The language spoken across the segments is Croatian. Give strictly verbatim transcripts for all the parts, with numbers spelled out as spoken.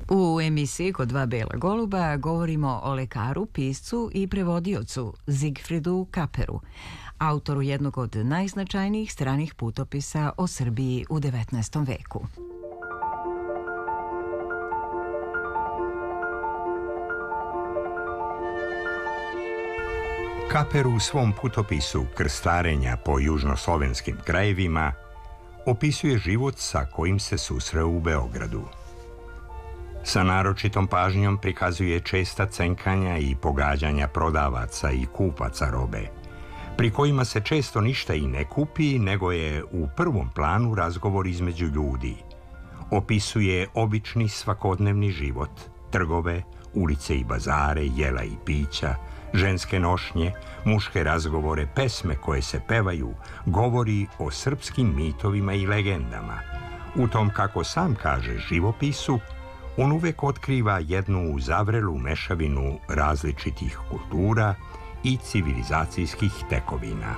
U emisiji Kod dva bela goluba govorimo o lekaru, piscu i prevodiocu Zigfridu Kaperu, autoru jednog od najznačajnijih stranih putopisa o Srbiji u devetnaestom veku. Kaper u svom putopisu Krstarenja po južnoslovenskim krajevima opisuje život sa kojim se susreo u Beogradu. Sa naročitom pažnjom prikazuje česta cenkanja i pogađanja prodavaca i kupaca robe, pri kojima se često ništa i ne kupi, nego je u prvom planu razgovor između ljudi. Opisuje obični svakodnevni život, trgove, ulice i bazare, jela i pića, ženske nošnje, muške razgovore, pesme koje se pevaju, govori o srpskim mitovima i legendama. U tom, kako sam kaže, živopisu, on uvek otkriva jednu zavrelu mešavinu različitih kultura i civilizacijskih tekovina.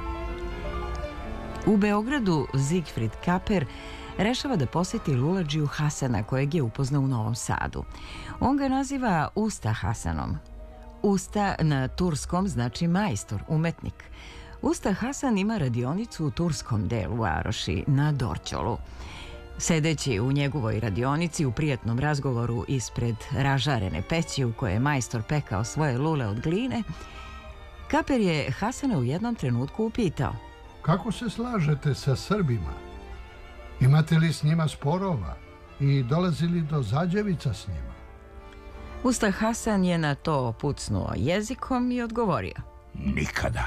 U Beogradu Zigfrid Kaper rešava da poseti Luladžiju Hasana, kojeg je upoznao u Novom Sadu. On ga naziva Usta Hasanom. Usta na turskom znači majstor, umetnik. Usta Hasan ima radionicu u turskom delu varoši, na Dorćolu. Sedeći u njegovoj radionici u prijatnom razgovoru ispred ražarene peći u kojoj je majstor pekao svoje lule od gline, Kaper je Hasana u jednom trenutku upitao: kako se slažete sa Srbima? Imate li s njima sporova i dolazili do zađevica s njima? Usta Hasan je na to pucnuo jezikom i odgovorio: nikada.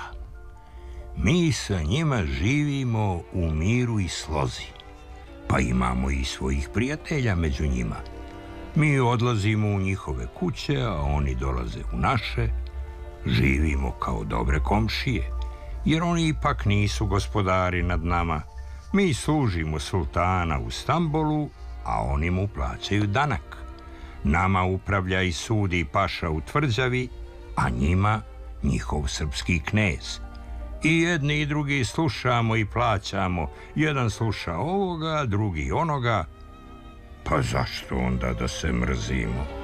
Mi sa njima živimo u miru i slozi, pa imamo i svojih prijatelja među njima. Mi odlazimo u njihove kuće, a oni dolaze u naše. Živimo kao dobre komšije, jer oni ipak nisu gospodari nad nama. Mi služimo sultana u Stambolu, a oni mu plaćaju danak. Nama upravlja i sudi paša u Tvrđavi, a njima njihov srpski knez. I jedni i drugi slušamo i plaćamo. Jedan sluša ovoga, drugi onoga. Pa zašto onda da se mrzimo?